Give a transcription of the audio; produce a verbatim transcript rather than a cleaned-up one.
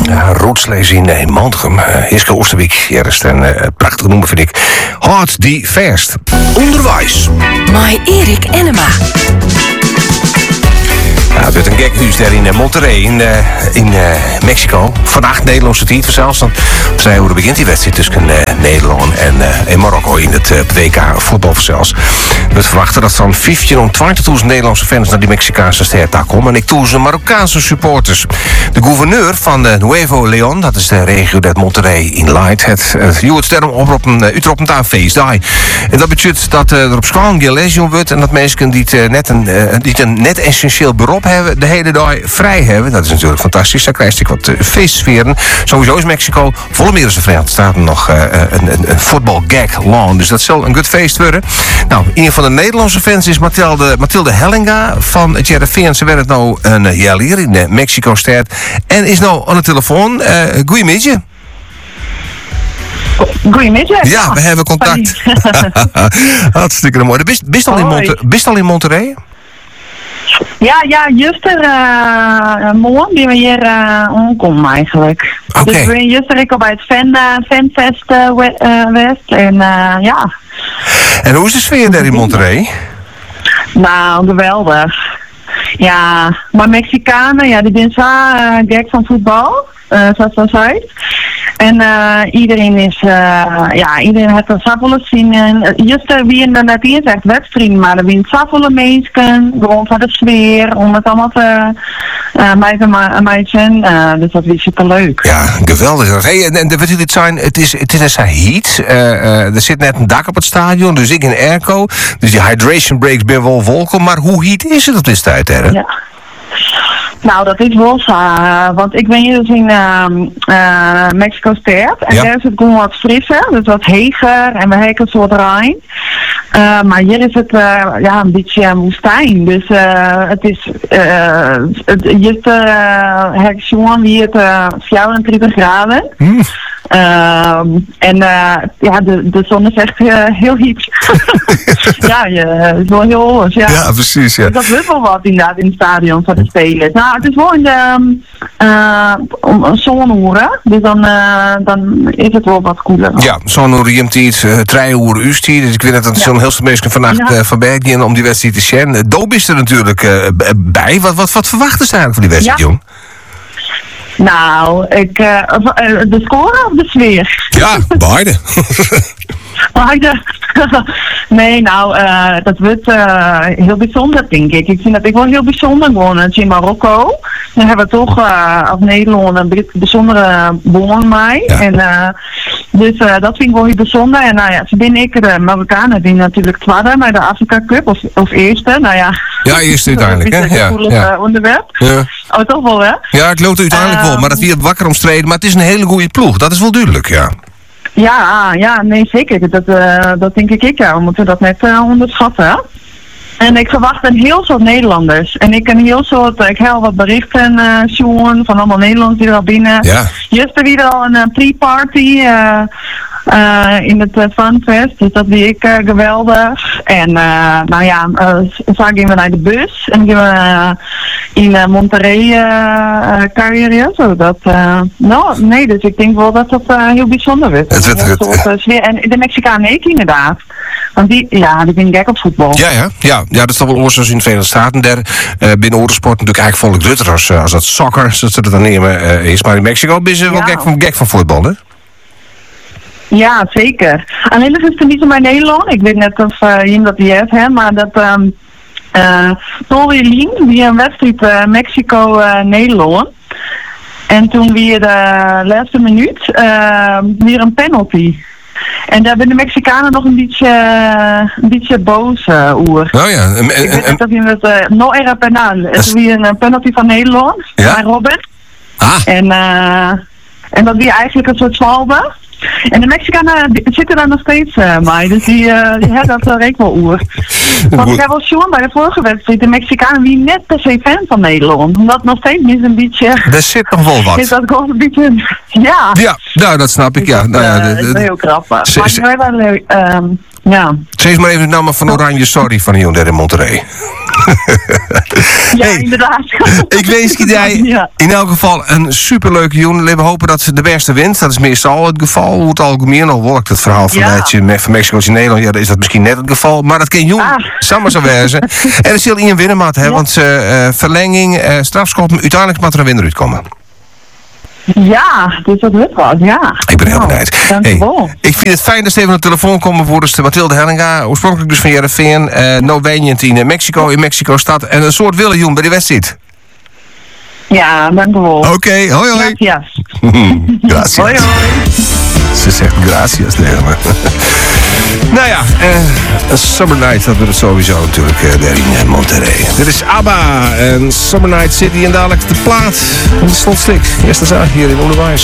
Ja, Rootslees in uh, Mantrum. Uh, Hiske Oosterwijk, eerst en uh, prachtig noemen vind ik. Hard die Verst. Onderwijs. My Erik Enema. Ja, het werd een gekhuis daar in uh, Monterrey in, uh, in uh, Mexico. Vandaag Nederlandse tijd zelfs. Dan zei hoe begint die wedstrijd tussen uh, Nederland en, uh, en Marokko in het uh, W K voetbal zelfs. We verwachten dat van vijfhonderdtwintigduizend Nederlandse fans naar die Mexicaanse ster daar komen. En ik duizend Marokkaanse supporters. De gouverneur van uh, Nuevo León, dat is de regio dat Monterrey in Light, het uh, het sterren oproepen, uh, utroepen aan feestdag. En dat betekent dat uh, er op school gelezen wordt en dat mensen die uh, net een, uh, die een net essentieel beroep hebben, de hele dag vrij hebben. Dat is natuurlijk fantastisch. Daar krijg je wat uh, feestsferen. Sowieso is Mexico, volle meer als de Verenigde Staten, nog uh, een, een, een voetbalgag lawn. Dus dat zal een goed feest worden. Nou, een van de Nederlandse fans is Mathilde, Mathilde Hellinga van het Jereveen. Ze werd nou een uh, jaar hier in uh, Mexico-stad. En is nou aan de telefoon. Uh, Goedemiddag. Goedemiddag. Ja, we hebben contact. Hartstikke mooi. Bist, bist, al in Monte, bist al in Monterrey? Ja, ja, juist er uh, morgen die we hier uh, aankomen eigenlijk. Okay. Dus we zijn juist er al bij het fan, uh, fanfest uh, we, uh, West en uh, ja. En hoe is de sfeer daar in Monterrey? Nou, geweldig. Ja, maar Mexicanen, ja, die zijn zo uh, gek van voetbal, uh, zoals dat zei. En uh, iedereen is, uh, ja, iedereen heeft er zoveel zin in. Juist uh, wie in de net eerst echt wedstrijden, maar er zijn zoveel mensen, gewoon van de sfeer, om het allemaal te uh, meiden. Uh, dus dat is superleuk. Ja, geweldig. Hey, en, en wat jullie zijn, het is, het is een heat. Uh, uh, er zit net een dak op het stadion, dus ik in airco. Dus die hydration breaks ben wel volken. Maar hoe heat is het op dit tijd, hè? Ja. Nou, dat is wel zo, uh, want ik ben hier dus in uh, uh, Mexico-stad en ja. Daar is het gewoon wat frisser, dus wat heger en we hebben een soort Rijn. Uh, maar hier is het uh, ja, een beetje uh, woestijn, dus uh, het is, uh, het, je hebt uh, gewoon wie het uh, vijfendertig graden. Mm. Uh, en uh, ja, de, de zon is echt uh, heel heet. Ja, je, het is wel heel hoog. Ja. Ja, precies. Ja. Dus dat wordt wel wat inderdaad in het stadion van de spelers. Nou, het is wel in de uh, om zonuren, dus dan, uh, dan is het wel wat koeler. Ja, zonuren, je hebt iets, uh, drie uur uurstijd. Dus ik weet dat er zo'n heel veel mensen vannacht ja. uh, van Bergen om die wedstrijd te zien. Doop is er natuurlijk uh, bij. Wat, wat, wat verwachten ze eigenlijk van die wedstrijd, ja. jong? Nou, ik, uh, de score of de sfeer? Ja, beide. Beide. Nee, nou, uh, dat wordt uh, heel bijzonder, denk ik. Ik vind dat ik wel heel bijzonder gewoon. Het is in Marokko. Dan hebben we toch uh, als Nederland een bijzondere boom mee. Ja. En, uh, dus uh, dat vind ik wel heel bijzonder. En nou ja, ze ben ik de Marokkanen die natuurlijk tweede bij de Afrika Cup of, of eerste. Nou ja. Ja, eerste uiteindelijk, hè? Dat is een gevoelig ja. uh, onderwerp. Ja. Oh, toch wel, hè? Ja, ik loop uiteindelijk um, wel, maar dat weer wakker omstreden. Maar het is een hele goede ploeg, dat is wel duidelijk, ja. Ja, ja, nee, zeker. Dat, uh, dat denk ik ik, ja. We moeten dat net uh, onderschatten. En ik verwacht een heel soort Nederlanders. En ik een heel soort, ik heb al wat berichten uh, zien van allemaal Nederlanders die er al binnen. Ja. Juist er weer al een uh, pre-party uh, uh, in het uh, Funfest. Dus dat die ik uh, geweldig. En uh, nou ja, uh, zo gaan we naar de bus. En gaan we uh, in uh, Monterrey uh, carrière. Zodat, uh, nou, nee, dus ik denk wel dat dat uh, heel bijzonder wordt. Het werd, het, soort, uh, sfeer. En de Mexicanen ook inderdaad. Want die, ja, die ben gek op voetbal. Ja, ja, ja, ja, dat is toch wel oorzaak in de Verenigde Staten. Daar uh, binnen oorsport natuurlijk eigenlijk volk drutter als, uh, als dat soccer, zoals ze dat dan nemen, uh, is. Maar in Mexico ben je wel ja. gek van, gek van voetbal, hè? Ja, zeker. Alleen dat is het niet zo bij Nederland. Ik weet net of uh, je dat niet hebt, hè, maar dat um, uh, Tori Lien, die een wedstrijd uh, Mexico-Nederland. Uh, en toen weer de laatste minuut uh, weer een penalty. En daar zijn de Mexicanen nog een beetje, uh, een beetje boos uh, over. Oh ja. En, en, ik weet en, dat hij met uh, no era penal. Het is weer een penalty van Nederland, ja? bij Robert. Ah. En, uh, en dat weer eigenlijk een soort zwalbe. En de Mexicanen zitten daar nog steeds uh, bij, dus die, uh, die hebben dat uh, reek wel oer. Want ik heb wel zien bij de vorige wedstrijd, de Mexicanen wie net per se fan van Nederland. Omdat nog steeds is een beetje... Er zit nog wel wat. Is dat gewoon een beetje... Ja. Ja, nou dat snap ik, ja. Dat, nou, ja uh, de, de, is heel grappig. Ze, maar we hebben um, Ja. Zeg maar even het naam van Oranje Sorry van Hyundai in Monterrey. Ja, Hey, inderdaad. Ik wens jij Ja. in elk geval een superleuke Hyundai. We hopen dat de beste wint. Dat is meestal het geval. Hoe het algemeen al wolkt het verhaal van, Ja. het, van Mexico in Nederland. Ja, dan is dat misschien net het geval. Maar dat kan Hyundai Ah. samen zo wezen. En er zal Ian winnen, maat, hè? Ja. Want uh, verlenging, uh, strafschoppen, uiteindelijk moet er een winnaar uitkomen. Ja, dus dat lukt wat, ja. Ik ben heel Nou, benieuwd. Dankjewel. Hey, ik vind het fijn dat ze even op de telefoon komen voor de Mathilde Hellinga. Oorspronkelijk dus van Jereveen. Uh, no Wenjent in Mexico, in Mexico-stad. En een soort Willejoen bij de wedstrijd. Ja, dankjewel. Oké, okay, hoi hoi. Gracias. Gracias. Hoi hoi. Ze zegt gracias tegen me. Nou ja, uh, een Summer Night, dat wordt het sowieso natuurlijk uh, daar in uh, Monterrey. Dit is ABBA en Summer Night City en dadelijk de plaat van de slotstik. Eerste zaak hier in Onderwijs.